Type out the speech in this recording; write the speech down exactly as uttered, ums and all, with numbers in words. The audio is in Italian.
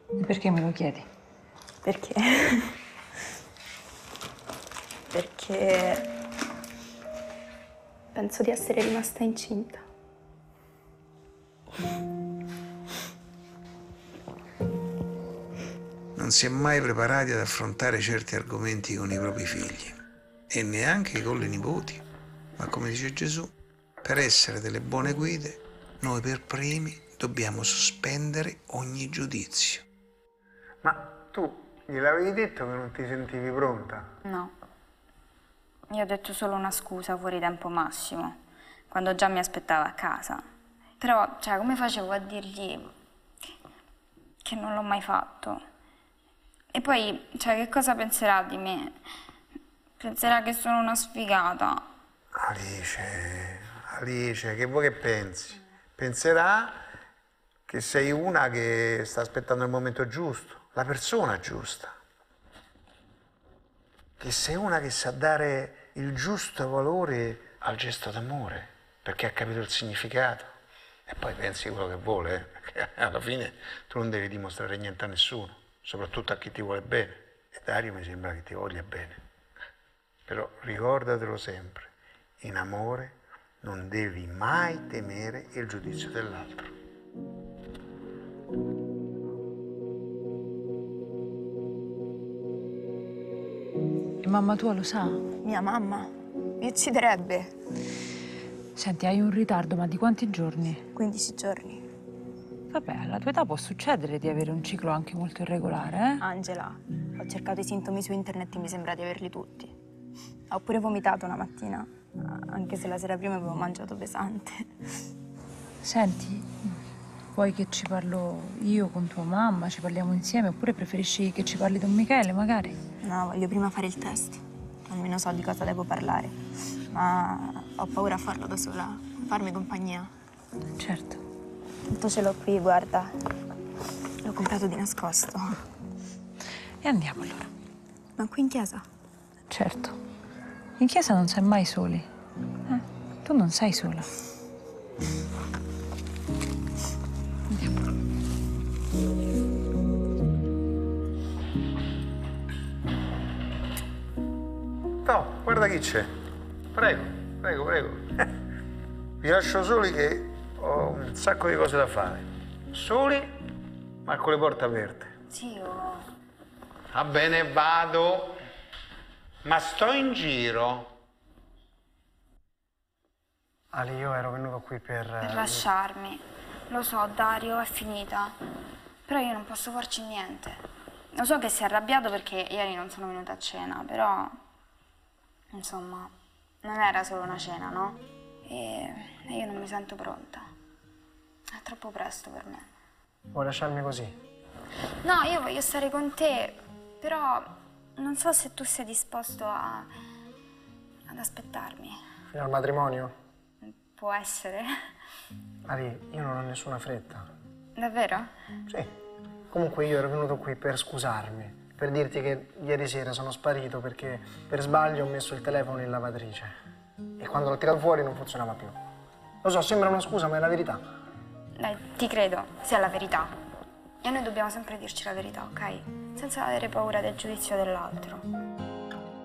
Perché me lo chiedi? Perché? Perché penso di essere rimasta incinta. Non si è mai preparati ad affrontare certi argomenti con i propri figli e neanche con le nipoti. Ma come dice Gesù, per essere delle buone guide, noi per primi dobbiamo sospendere ogni giudizio. Ma tu gliel'avevi detto che non ti sentivi pronta? No. Io ho detto solo una scusa fuori tempo massimo, quando già mi aspettava a casa. Però, cioè, come facevo a dirgli che non l'ho mai fatto? E poi, cioè, che cosa penserà di me? Penserà che sono una sfigata. Alice, Alice, che vuoi che pensi? Penserà che sei una che sta aspettando il momento giusto, la persona giusta. Che sei una che sa dare il giusto valore al gesto d'amore, perché ha capito il significato. E poi pensi quello che vuole, eh? Perché alla fine tu non devi dimostrare niente a nessuno, soprattutto a chi ti vuole bene. E Dario mi sembra che ti voglia bene. Però ricordatelo sempre, in amore non devi mai temere il giudizio dell'altro. E mamma tua lo sa? Mia mamma mi ucciderebbe. Senti, hai un ritardo, ma di quanti giorni? quindici giorni. Vabbè, alla tua età può succedere di avere un ciclo anche molto irregolare, eh? Angela, ho cercato i sintomi su internet e mi sembra di averli tutti. Ho pure vomitato una mattina, anche se la sera prima avevo mangiato pesante. Senti, vuoi che ci parlo io con tua mamma, ci parliamo insieme, oppure preferisci che ci parli Don Michele, magari? No, voglio prima fare il test. Almeno so di cosa devo parlare. Ma ho paura a farlo da sola, farmi compagnia. Certo. Tutto ce l'ho qui, guarda. L'ho comprato di nascosto. E andiamo allora. Ma qui in chiesa? Certo. In chiesa non sei mai soli. Eh? Tu non sei sola. Andiamo. No, guarda chi c'è. Prego, prego, prego. Vi lascio soli che ho un sacco di cose da fare. Soli, ma con le porte aperte. Zio. Va bene, vado. Ma sto in giro. Ali, io ero venuto qui per... Per lasciarmi. Lo so, Dario, è finita. Però io non posso farci niente. Lo so che si è arrabbiato perché ieri non sono venuta a cena, però... Insomma, non era solo una cena, no? E, e io non mi sento pronta. È troppo presto per me. Vuoi lasciarmi così? No, io voglio stare con te, però non so se tu sei disposto a... ad aspettarmi. Fino al matrimonio? Può essere. Ali, io non ho nessuna fretta. Davvero? Sì. Comunque io ero venuto qui per scusarmi, per dirti che ieri sera sono sparito perché per sbaglio ho messo il telefono in lavatrice. E quando l'ho tirato fuori non funzionava più. Lo so, sembra una scusa, ma è la verità. Dai, ti credo, sia la verità. E noi dobbiamo sempre dirci la verità, ok? Senza avere paura del giudizio dell'altro.